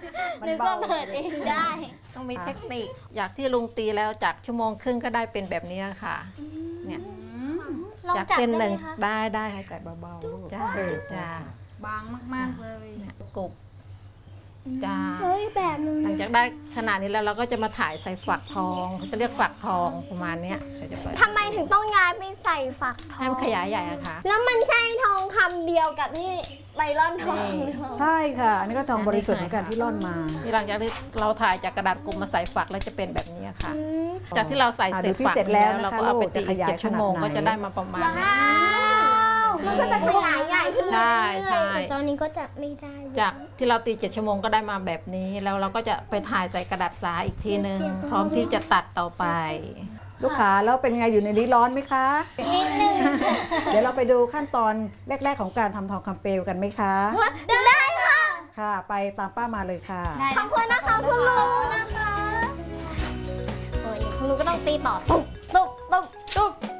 นึกว่าเปิดเองได้ต้องมีเทคนิคอยากที่ลุงตีแล้วจากชั่วโมงครึ่งก็ได้เป็นแบบนี้ค่ะเนี่ยจากเส้นหนึ่งได้ให้แต่เบาๆจ้าจ้าบางมากๆเลยกบจ้าเฮ้ยแบบนึงหลังจากได้ขนาดนี้แล้วเราก็จะมาถ่ายใส่ฝักทองเขาจะเรียกฝักทองประมาณนี้ทำไมถึงต้องย้ายไปใส่ฝักทองให้มันขยายใหญ่อะค่ะแล้วมันใช่ทองคำเดียวกับที่ไบรอนทองหรือเปล่าใช่ค่ะ อันนี้ก็ทองบริสุทธิ์เหมือนกันที่ร่อนมาที่หลังจากที่เราถ่ายจากกระดาษกลมมาใส่ฝักแล้วจะเป็นแบบนี้ค่ะจากที่เราใส่เสร็จฝักแล้วเราก็เอาไปตีอีก7 ชั่วโมงก็จะได้มาประมาณนี้มันก็จะขยายใหญ่ขึ้นใช่ใช่ตอนนี้ก็จะไม่ได้จากที่เราตี7 ชั่วโมงก็ได้มาแบบนี้แล้วเราก็จะไปถ่ายใส่กระดาษทรายอีกทีนึงพร้อมที่จะตัดต่อไปลูกค้าแล้วเป็นไงอยู่ในนี้ร้อนไหมคะนิดนึงเดี๋ยวเราไปดูขั้นตอนแรกๆของการทำทองคำเปลวกันไหมคะได้ค่ะค่ะ ไปตามป้ามาเลยค่ะขอบคุณนะคะคุณลุงนะคะโอ้ยคุณลุงก็ต้องตีต่อตุ๊บตุ๊บตุ๊บตุ๊บ